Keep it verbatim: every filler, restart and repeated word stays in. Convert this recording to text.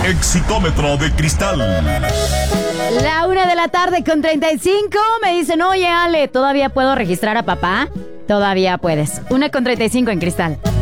Exitómetro de cristal. La una de la tarde con treinta y cinco. Me dicen, oye, Ale, ¿todavía puedo registrar a papá? Todavía puedes. Una con treinta y cinco en cristal.